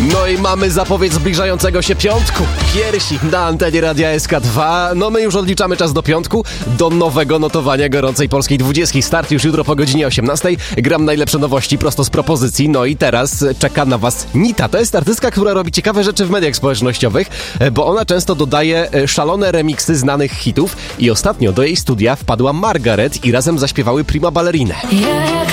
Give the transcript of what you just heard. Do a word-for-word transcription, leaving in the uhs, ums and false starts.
No i mamy zapowiedź zbliżającego się piątku. Piersi na antenie Radia S K dwa. No my już odliczamy czas do piątku, do nowego notowania gorącej polskiej dwudziestki. Start już jutro po godzinie osiemnastej. Gram najlepsze nowości prosto z propozycji. No i teraz czeka na was Nita. To jest artystka, która robi ciekawe rzeczy w mediach społecznościowych, bo ona często dodaje szalone remiksy znanych hitów i ostatnio do jej studia wpadła Margaret i razem zaśpiewały Prima Ballerine.